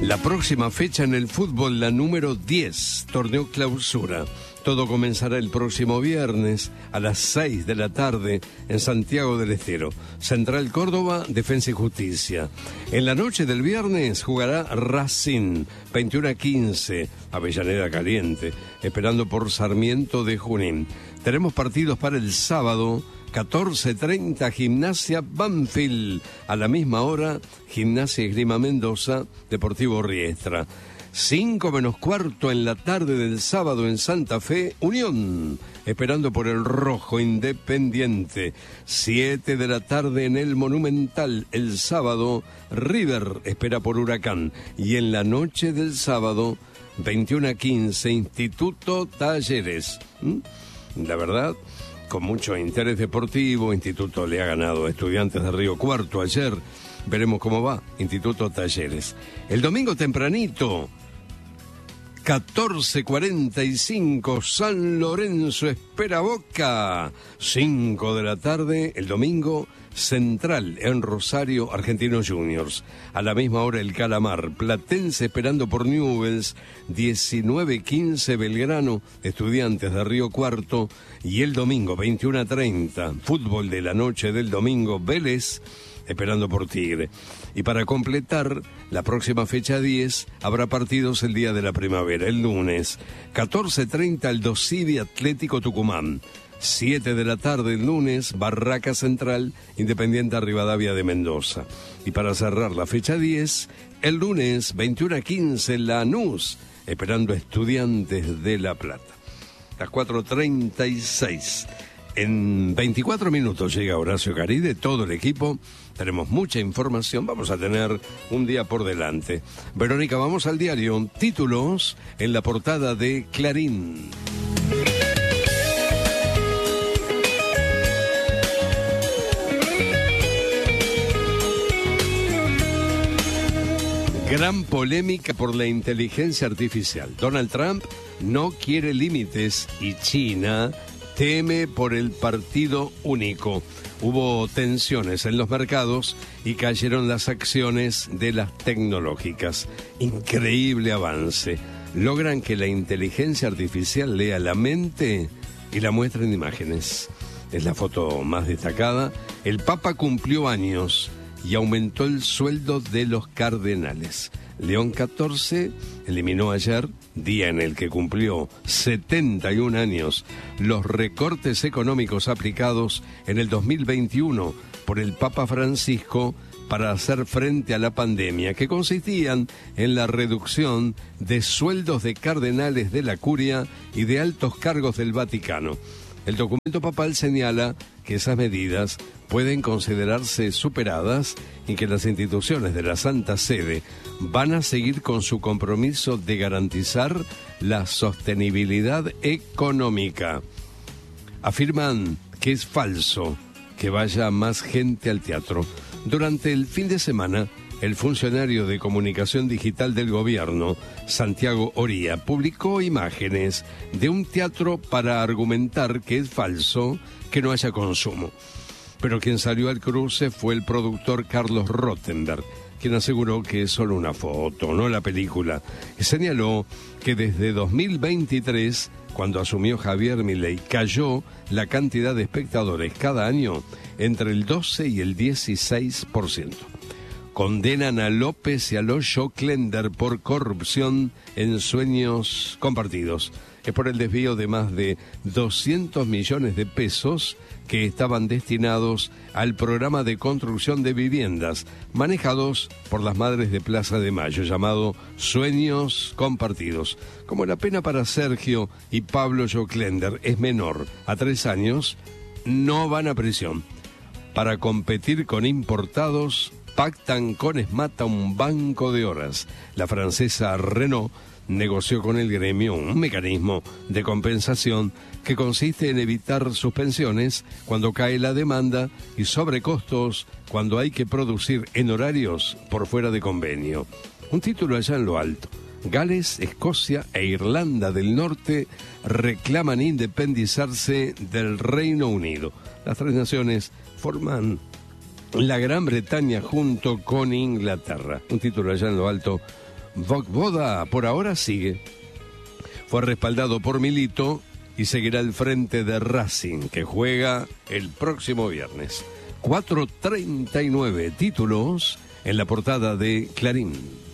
La próxima fecha en el fútbol, la número 10, torneo clausura. Todo comenzará el próximo viernes a las 6 de la tarde en Santiago del Estero. Central Córdoba, Defensa y Justicia. En la noche del viernes jugará Racing, 21:15, Avellaneda Caliente, esperando por Sarmiento de Junín. Tenemos partidos para el sábado, 14:30, Gimnasia Banfield. A la misma hora, Gimnasia Esgrima Mendoza, Deportivo Riestra. 5 menos cuarto en la tarde del sábado en Santa Fe, Unión, esperando por el rojo Independiente. 7 de la tarde en el Monumental, el sábado, River espera por Huracán. Y en la noche del sábado, 21:15, Instituto Talleres. La verdad, con mucho interés deportivo, Instituto le ha ganado a Estudiantes de Río Cuarto ayer. Veremos cómo va Instituto Talleres. El domingo tempranito, 14:45, San Lorenzo espera Boca. 5 de la tarde, el domingo, Central en Rosario, Argentinos Juniors. A la misma hora el Calamar, Platense esperando por Newell's. 19:15, Belgrano, Estudiantes de Río Cuarto. Y el domingo, 21:30, fútbol de la noche del domingo, Vélez esperando por Tigre. Y para completar, la próxima fecha 10, habrá partidos el día de la primavera, el lunes. 14:30, Aldo Civi, Atlético Tucumán. 7 de la tarde el lunes, Barraca Central, Independiente Rivadavia de Mendoza. Y para cerrar la fecha 10, el lunes, 21:15, Lanús, esperando a Estudiantes de La Plata. Las 4:36. En 24 minutos llega Horacio Caride, todo el equipo. Tenemos mucha información, vamos a tener un día por delante. Verónica, vamos al diario. Títulos en la portada de Clarín. Gran polémica por la inteligencia artificial. Donald Trump no quiere límites y China teme por el partido único. Hubo tensiones en los mercados y cayeron las acciones de las tecnológicas. Increíble avance. Logran que la inteligencia artificial lea la mente y la muestra en imágenes. Es la foto más destacada. El Papa cumplió años y aumentó el sueldo de los cardenales. León XIV eliminó ayer, día en el que cumplió 71 años, los recortes económicos aplicados en el 2021 por el Papa Francisco para hacer frente a la pandemia, que consistían en la reducción de sueldos de cardenales de la Curia y de altos cargos del Vaticano. El documento papal señala que esas medidas pueden considerarse superadas y que las instituciones de la Santa Sede van a seguir con su compromiso de garantizar la sostenibilidad económica. Afirman que es falso que vaya más gente al teatro. Durante el fin de semana, el funcionario de comunicación digital del gobierno, Santiago Oría, publicó imágenes de un teatro para argumentar que es falso que no haya consumo. Pero quien salió al cruce fue el productor Carlos Rottenberg, quien aseguró que es solo una foto, no la película, y señaló que desde 2023, cuando asumió Javier Milei, cayó la cantidad de espectadores cada año entre el 12 y el 16%. Condenan a López y a los Joclender por corrupción en sueños compartidos. Es por el desvío de más de 200 millones de pesos que estaban destinados al programa de construcción de viviendas manejados por las madres de Plaza de Mayo, llamado Sueños Compartidos. Como la pena para Sergio y Pablo Joclender es menor a 3 años, no van a prisión. Para competir con importados, pactan con Esmata un banco de horas. La francesa Renault negoció con el gremio un mecanismo de compensación que consiste en evitar suspensiones cuando cae la demanda y sobrecostos cuando hay que producir en horarios por fuera de convenio. Un título allá en lo alto. Gales, Escocia e Irlanda del Norte reclaman independizarse del Reino Unido. Las 3 naciones forman la Gran Bretaña junto con Inglaterra. Un título allá en lo alto Vojvoda por ahora sigue. Fue respaldado por Milito y seguirá al frente de Racing, que juega el próximo viernes. 4:39 títulos en la portada de Clarín.